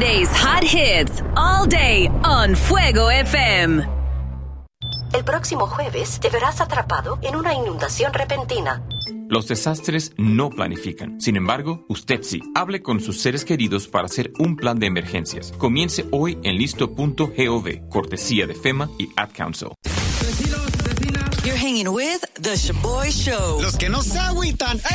Today's hot hits all day on Fuego FM. El próximo jueves te verás atrapado en una inundación repentina. Los desastres no planifican. Sin embargo, usted sí. Hable con sus seres queridos para hacer un plan de emergencias. Comience hoy en listo.gov, cortesía de FEMA y Ad Council. You're hanging with The Shaboy Show. Los que no se agüitan.